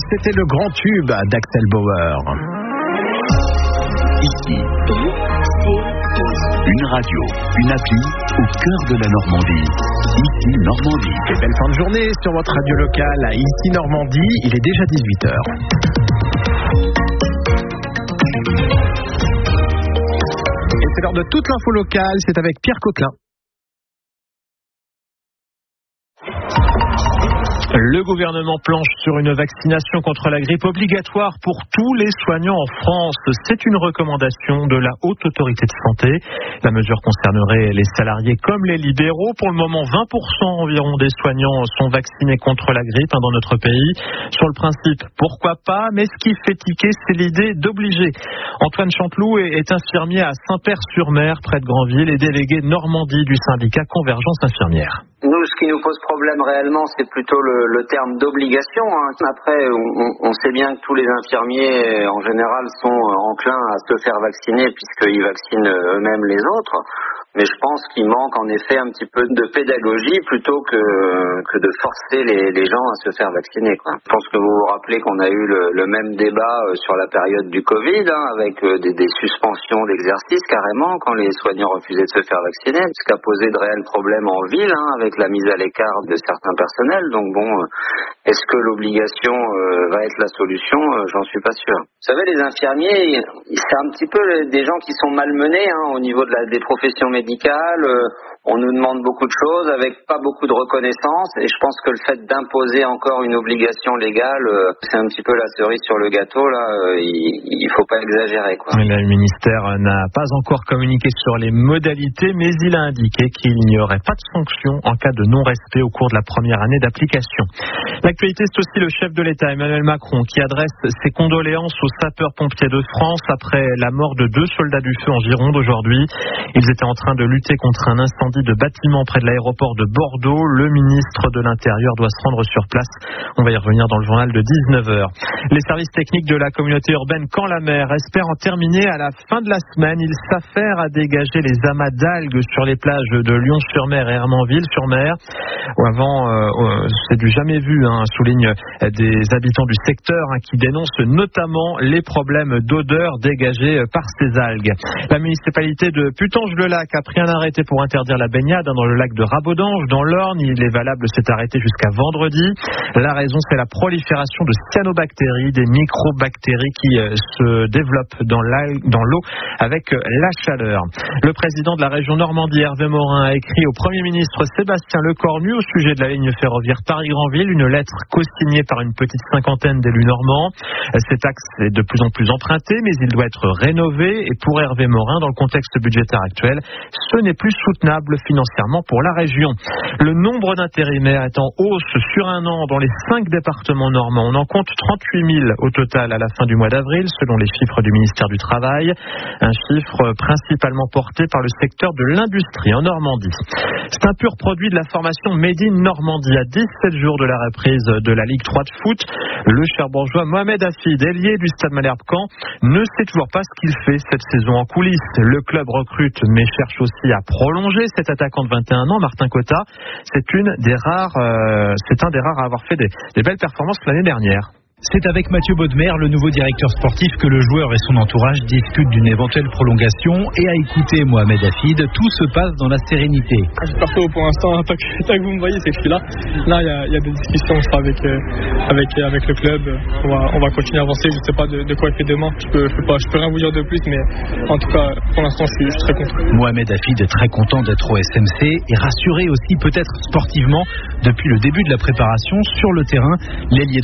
c'était le grand tube d'Axel Bauer. Ici, une radio, une appli au cœur de la Normandie. Ici Normandie. Et belle fin de journée sur votre radio locale à Ici Normandie. Il est déjà 18h. Et c'est l'heure de toute l'info locale. C'est avec Pierre Coquelin. Le gouvernement planche sur une vaccination contre la grippe obligatoire pour tous les soignants en France. C'est une recommandation de la Haute Autorité de Santé. La mesure concernerait les salariés comme les libéraux. Pour le moment, 20% environ des soignants sont vaccinés contre la grippe dans notre pays. Sur le principe, pourquoi pas, mais ce qui fait tiquer, c'est l'idée d'obliger. Antoine Chanteloup est infirmier à Saint-Père-sur-Mer, près de Granville, et délégué Normandie du syndicat Convergence Infirmière. Nous, ce qui nous pose problème réellement, c'est plutôt le terme d'obligation. Après, on sait bien que tous les infirmiers, en général, sont enclins à se faire vacciner puisqu'ils vaccinent eux-mêmes les autres. Mais je pense qu'il manque en effet un petit peu de pédagogie plutôt que de forcer les gens à se faire vacciner, quoi. Je pense que vous vous rappelez qu'on a eu le même débat sur la période du Covid, avec des suspensions d'exercice carrément quand les soignants refusaient de se faire vacciner, ce qui a posé de réels problèmes en ville, avec la mise à l'écart de certains personnels. Donc bon, est-ce que l'obligation va être la solution ? J'en suis pas sûr. Vous savez, les infirmiers, c'est un petit peu des gens qui sont malmenés au niveau des professions médicales. On nous demande beaucoup de choses avec pas beaucoup de reconnaissance, et je pense que le fait d'imposer encore une obligation légale, c'est un petit peu la cerise sur le gâteau là. Il faut pas exagérer, quoi. Le ministère n'a pas encore communiqué sur les modalités, mais il a indiqué qu'il n'y aurait pas de sanction en cas de non-respect au cours de la première année d'application. L'actualité, c'est aussi le chef de l'État, Emmanuel Macron, qui adresse ses condoléances aux sapeurs-pompiers de France après la mort de 2 soldats du feu en Gironde aujourd'hui. Ils étaient en train de lutter contre un incendie de bâtiment près de l'aéroport de Bordeaux. Le ministre de l'Intérieur doit se rendre sur place. On va y revenir dans le journal de 19h. Les services techniques de la communauté urbaine Caen-la-Mer espèrent en terminer à la fin de la semaine. Ils s'affairent à dégager les amas d'algues sur les plages de Lyon-sur-Mer et Hermanville-sur-Mer. Avant, c'est du jamais vu, soulignent des habitants du secteur qui dénoncent notamment les problèmes d'odeur dégagés par ces algues. La municipalité de Putange-le-Lac a pris un arrêté pour interdire la baignade dans le lac de Rabodange, dans l'Orne. Il est valable, cet arrêté jusqu'à vendredi. La raison, c'est la prolifération de cyanobactéries, des microbactéries qui se développent dans l'eau avec la chaleur. Le président de la région Normandie, Hervé Morin, a écrit au Premier ministre Sébastien Lecornu au sujet de la ligne ferroviaire Paris-Granville, une lettre co-signée par une petite 50aine d'élus normands. Cet axe est de plus en plus emprunté, mais il doit être rénové, et pour Hervé Morin, dans le contexte budgétaire actuel, ce n'est plus soutenable financièrement pour la région. Le nombre d'intérimaires est en hausse sur un an dans les 5 départements normands. On en compte 38 000 au total à la fin du mois d'avril, selon les chiffres du ministère du Travail. Un chiffre principalement porté par le secteur de l'industrie en Normandie. C'est un pur produit de la formation Made in Normandie. À 17 jours de la reprise de la Ligue 3 de foot, le Cherbourgeois Mohamed Hafid, ailier du Stade Malherbe-Caen, ne sait toujours pas ce qu'il fait cette saison en coulisses. Le club recrute mais cherche aussi à prolonger cet attaquant de 21 ans, Martin Cotta. C'est un des rares à avoir fait des belles performances l'année dernière. C'est avec Mathieu Baudemer, le nouveau directeur sportif, que le joueur et son entourage discutent d'une éventuelle prolongation. Et à écouter Mohamed Hafid, tout se passe dans la sérénité. Perso, pour l'instant, tant que vous me voyez, c'est que je suis là. Là, il y a des discussions avec le club. On va continuer à avancer. Je ne sais pas de quoi il fait demain. Je peux rien vous dire de plus, mais en tout cas, pour l'instant, je suis très content. Mohamed Hafid est très content d'être au SMC et rassuré aussi peut-être sportivement depuis le début de la préparation sur le terrain. L'ailier